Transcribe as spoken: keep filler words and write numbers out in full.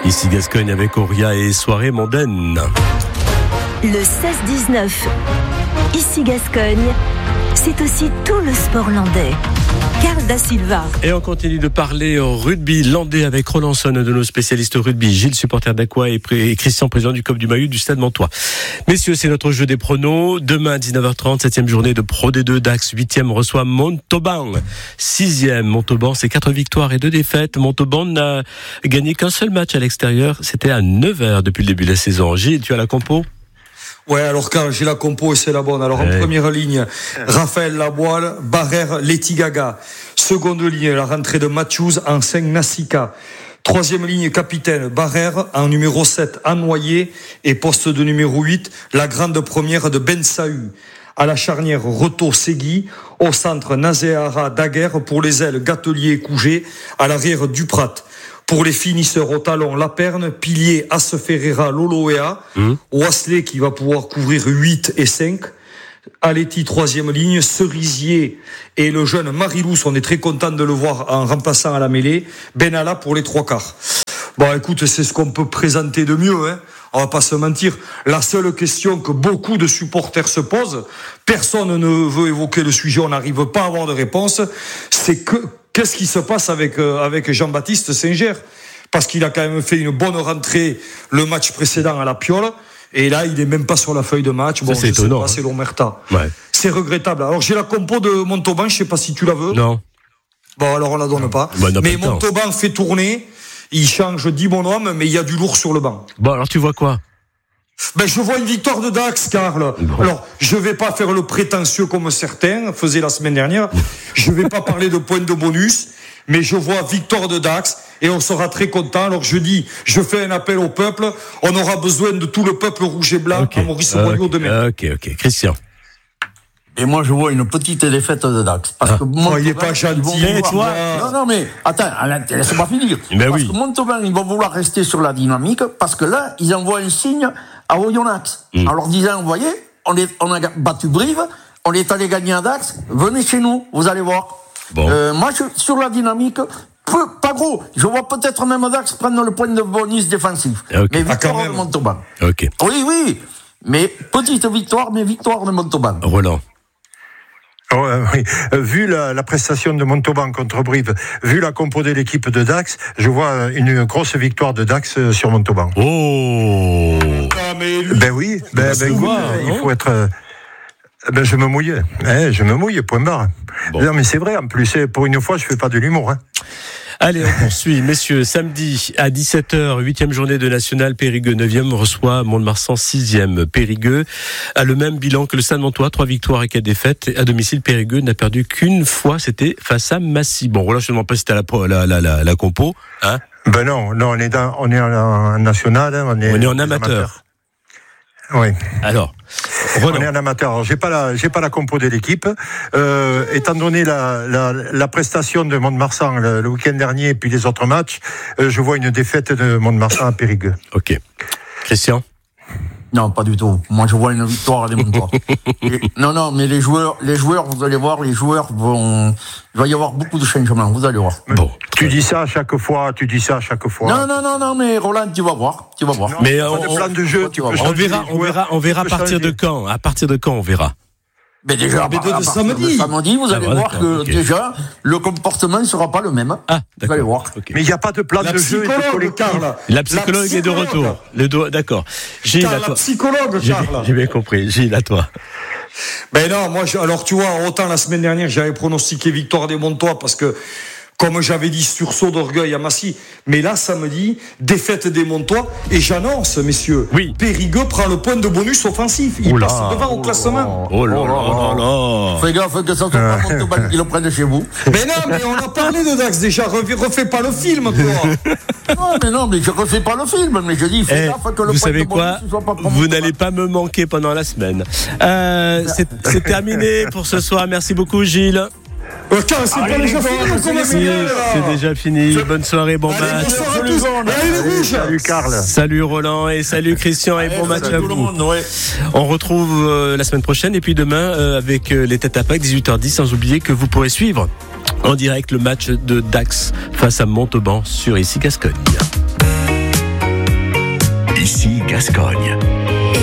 Ici Gascogne avec Auria et soirée mondaine. Le seize dix-neuf, ici Gascogne, c'est aussi tout le sport landais. Carl Da Silva. Et on continue de parler rugby landais avec Roland Son, de nos spécialistes rugby, Gilles, supporter d'Aqua, et Christian, président du C O P du Maillot du Stade Montois. Messieurs, c'est notre jeu des pronos. Demain, dix-neuf heures trente, septième journée de Pro D deux. Dax, huitième, reçoit Montauban. Sixième, Montauban, c'est quatre victoires et deux défaites. Montauban n'a gagné qu'un seul match à l'extérieur. C'était à neuf heures depuis le début de la saison. Gilles, tu as la compo? Ouais, alors quand j'ai la compo et c'est la bonne. Alors ouais. En première ligne, Raphaël Laboile, Barrère, Letigaga. Seconde ligne, la rentrée de Matthews, Enseigne Nassika. Troisième ligne, capitaine Barrère, en numéro sept, Anoyer, et poste de numéro huit, la grande première de Ben Sahu. À la charnière, Reto Segui. Au centre, Nazéara Daguerre. Pour les ailes, Gatelier et Couget. À l'arrière, Duprat. Pour les finisseurs au talon, Laperne, Pilier, As Ferreira, Loloea, mmh. Wasley qui va pouvoir couvrir huit et cinq, Aletti troisième ligne, Cerisier et le jeune Marilous, on est très content de le voir en remplaçant à la mêlée, Benalla pour les trois quarts. Bon, écoute, c'est ce qu'on peut présenter de mieux, hein. On va pas se mentir. La seule question que beaucoup de supporters se posent, personne ne veut évoquer le sujet, on n'arrive pas à avoir de réponse, c'est que qu'est-ce qui se passe avec, euh, avec Jean-Baptiste Singer? Parce qu'il a quand même fait une bonne rentrée le match précédent à la Piole. Et là, il n'est même pas sur la feuille de match. Bon, ça, c'est je étonnant. sais pas, c'est l'Omerta. Ouais. C'est regrettable. Alors, j'ai la compo de Montauban, je sais pas si tu la veux. Non. Bon, alors on la donne pas. Bah, mais pas Montauban fait tourner. Il change dix bonhommes, mais il y a du lourd sur le banc. Bon, alors tu vois quoi? Ben, je vois une victoire de Dax, Karl. Bon. Alors, je vais pas faire le prétentieux comme certains faisaient la semaine dernière. Je vais pas parler de points de bonus, mais je vois victoire de Dax et on sera très content. Alors, je dis, je fais un appel au peuple. On aura besoin de tout le peuple rouge et blanc okay. à Maurice Boileau okay. demain. Ok, ok. Christian. Et moi, je vois une petite défaite de Dax. Parce ah. que Montauban, oh, il est pas gentil, toi. Non, non, mais, attends, laisse-moi finir. Ben parce oui. que Montauban, ils vont vouloir rester sur la dynamique, parce que là, ils envoient un signe à Oyonnax. Mm. En leur disant, vous voyez, on, est, on a battu Brive, on est allé gagner à Dax, venez chez nous, vous allez voir. Bon. Euh, moi, je, sur la dynamique, peu, pas gros. Je vois peut-être même Dax prendre le point de bonus défensif. Okay. Mais victoire ah, de Montauban. Ok. Oui, oui. Mais petite victoire, mais victoire de Montauban. Roland. Oh, euh, oui. euh, vu la, la prestation de Montauban contre Brive, vu la compo de l'équipe de Dax, je vois une grosse victoire de Dax sur Montauban. Oh ah, mais lui... Ben oui, ben, ben, écoute, voir, il faut être... Euh, ben je me mouille, eh, je me mouille, point barre. Bon. Non mais c'est vrai, en plus, pour une fois, je fais pas de l'humour. Hein. Allez, on poursuit. Messieurs, samedi à dix-sept heures, huitième journée de National, Périgueux neuvième reçoit Mont-de-Marsan sixième. Périgueux a le même bilan que le Stade Montois, trois victoires et quatre défaites. À domicile, Périgueux n'a perdu qu'une fois, c'était face à Massy. Bon, Roland, je ne demande pas si c'était la, la, la, la, la compo. Hein ben non, non, on est, dans, on est en national. Hein, on, est, on est en amateur. amateur. Oui. Alors, Roland. On est en amateur. Alors, j'ai pas la, j'ai pas la compo de l'équipe. Euh, étant donné la, la, la prestation de Mont-de-Marsan le, le week-end dernier et puis les autres matchs, euh, je vois une défaite de Mont-de-Marsan à Périgueux. Ok. Christian? Non, pas du tout. Moi, je vois une victoire des Montois. Et, non, non, mais les joueurs, les joueurs, vous allez voir, les joueurs vont, il va y avoir beaucoup de changements, vous allez voir. Bon. Tu dis ça à chaque fois, tu dis ça à chaque fois. Non, non, non, non, mais Roland, tu vas voir, tu vas voir. Non, mais on, on, de plan de jeu, tu on, on verra, on verra, on verra à partir de quand, à partir de quand on verra. Mais déjà, mais de, à de samedi. samedi, vous allez ah, voir que okay. déjà, le comportement ne sera pas le même. Ah, vous allez voir. Okay. Mais il n'y a pas de plan la de jeu et de collectif. La psychologue la est de retour. Le do... D'accord. Gilles, Carl, à toi. La psychologue, j'ai, Carl. J'ai bien compris. Gilles, à toi. Ben non, moi, je, alors tu vois, autant la semaine dernière, j'avais pronostiqué victoire des Montois parce que, comme j'avais dit, sursaut d'orgueil à Massy. Mais là, samedi, défaite des Montois. Et j'annonce, messieurs, oui. Périgueux prend le point de bonus offensif. Il Oula, passe devant au classement. Oh là là là. Fais gaffe que ça soit pas Montauban qui le prenne chez vous. Mais non, mais on a parlé de Dax déjà. Refais pas le film, toi. Non, mais non, mais je refais pas le film. Mais je dis, fais eh, gaffe que le vous point savez de quoi bonus soit pas vous n'allez pas me manquer pendant la semaine. Euh, c'est, c'est terminé pour ce soir. Merci beaucoup, Gilles. Euh, car, c'est Allez, pas déjà fini, comment c'est, c'est déjà fini. C'est... Bonne soirée, bon Allez, match. Bonsoir à tous. Allez, salut Karl. Salut Roland et salut Christian Allez, et bon match à vous. Monde, ouais. On retrouve euh, la semaine prochaine et puis demain euh, avec euh, les têtes à pack dix-huit heures dix, sans oublier que vous pourrez suivre en direct le match de Dax face à Montauban sur Ici Gascogne. Ici Gascogne.